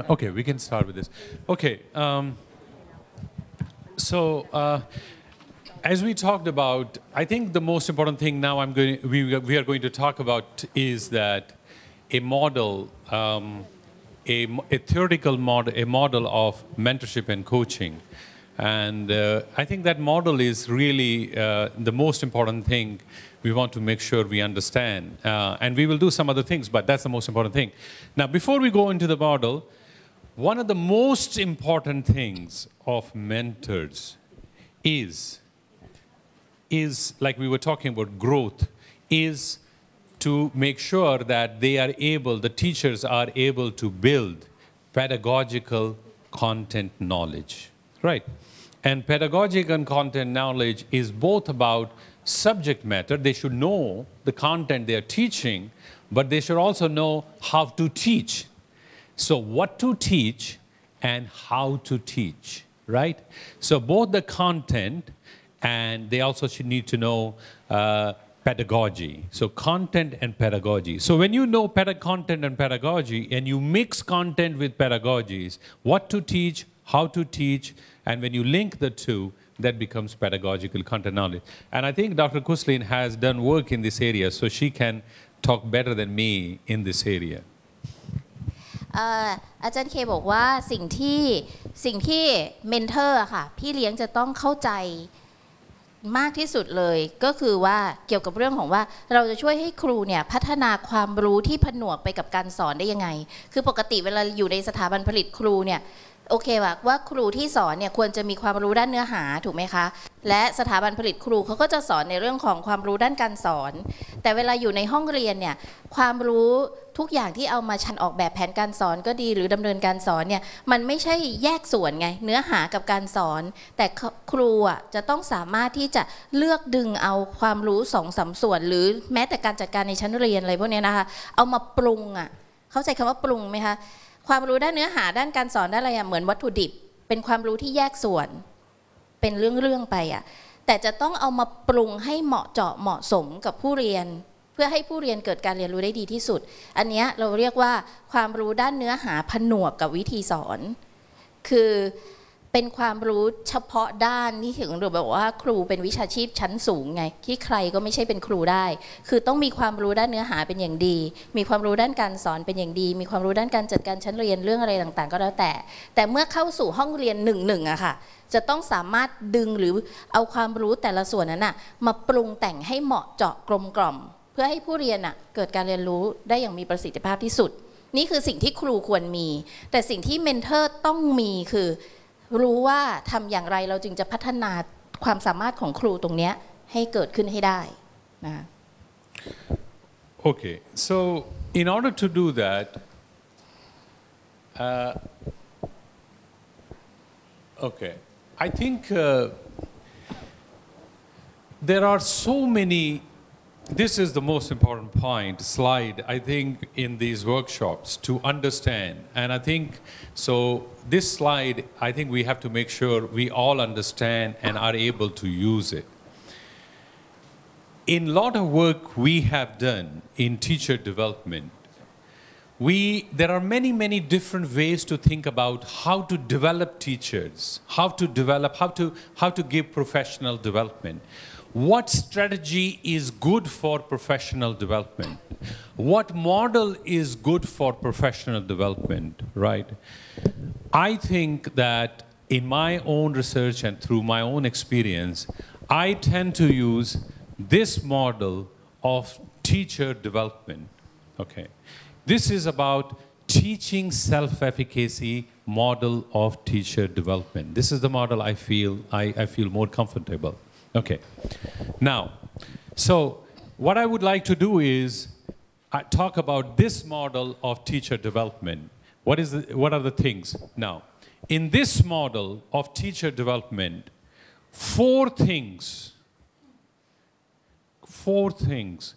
Okay, we can start with this. Okay, as we talked about, I think the most important thing now we are going to talk about is that a model, a theoretical model, a model of mentorship and coaching. And I think that model is really the most important thing we want to make sure we understand. And we will do some other things, but that's the most important thing. Now, before we go into the model, one of the most important things of mentors is like we were talking about growth, is to make sure that the teachers are able to build pedagogical content knowledge, right? And pedagogical and content knowledge is both about subject matter. They should know the content they are teaching, but they should also know how to teach. So what to teach and how to teach, right? So both the content and they also should need to know pedagogy. So content and pedagogy. So when you know content and pedagogy and you mix content with pedagogies, what to teach, how to teach, and when you link the two, that becomes pedagogical content knowledge. And I think Dr. Kuslin has done work in this area, so she can talk better than me in this area. อาจารย์เคบอกว่าสิ่งที่เมนเทอร์ค่ะพี่เลี้ยงจะต้องเข้าใจมากที่สุดเลยก็คือว่าเกี่ยวกับเรื่องของว่าเราจะช่วยให้ครูเนี่ยพัฒนาความรู้ที่ผนวกไปกับการสอนได้ยังไงคือปกติเวลาอยู่ในสถาบันผลิตครูเนี่ยโอเคว่าครูที่สอนเนี่ยควรจะมีความรู้ด้านเนื้อหาถูกไหมคะและสถาบันผลิตครูเขาก็จะสอนในเรื่องของความรู้ด้านการสอนแต่เวลาอยู่ในห้องเรียนเนี่ยความรู้ทุกอย่างที่เอามาชันออกแบบแผนการสอนก็ดีหรือดำเนินการสอนเนี่ยมันไม่ใช่แยกส่วนไงเนื้อหากับการสอนแต่ครูอ่ะจะต้องสามารถที่จะเลือกดึงเอาความรู้2-3 ส่วนหรือแม้แต่การจัดการในชั้นเรียนอะไรพวกนี้นะคะเอามาปรุงอ่ะเข้าใจคำว่าปรุงไหมคะความรู้ด้านเนื้อหาด้านการสอนด้านอะไรเหมือนวัตถุดิบเป็นความรู้ที่แยกส่วนเป็นเรื่องไปอ่ะแต่จะต้องเอามาปรุงให้เหมาะเจาะเหมาะสมกับผู้เรียนเพื่อให้ผู้เรียนเกิดการเรียนรู้ได้ดีที่สุดอันนี้เราเรียกว่าความรู้ด้านเนื้อหาผนวกกับวิธีสอนคือเป็นความรู้เฉพาะด้านนี่ถึงเราบอกว่าครูเป็นวิชาชีพชั้นสูงไงที่ใครก็ไม่ใช่เป็นครูได้คือต้องมีความรู้ด้านเนื้อหาเป็นอย่างดีมีความรู้ด้านการสอนเป็นอย่างดีมีความรู้ด้านการจัดการชั้นเรียนเรื่องอะไรต่างๆก็แล้วแต่เมื่อเข้าสู่ห้องเรียน1อะค่ะจะต้องสามารถดึงหรือเอาความรู้แต่ละส่วนนั้นมาปรุงแต่งให้เหมาะเจาะกลมกล่อมเพื่อให้ผู้เรียนเกิดการเรียนรู้ได้อย่างมีประสิทธิภาพที่สุดนี่คือสิ่งที่ครูควรมีแต่สิ่งที่เมนเทอร์ต้องมีคือรู้ว่าทำอย่างไรเราจึงจะพัฒนาความสามารถของครูตรงนี้ให้เกิดขึ้นให้ได้นะ Okay, so in order to do that, okay, I think there are so many. This is the most important point, slide, I think, in these workshops to understand. And I think, so this slide, I think we have to make sure we all understand and are able to use it. In a lot of work we have done in teacher development, there are many different ways to think about how to develop teachers, how to give professional development. What strategy is good for professional development? What model is good for professional development, right? I think that in my own research and through my own experience, I tend to use this model of teacher development, okay? This is about teaching self-efficacy model of teacher development. This is the model I feel more comfortable. Okay, now, so what I would like to do is talk about this model of teacher development. What are the things? Now, in this model of teacher development, four things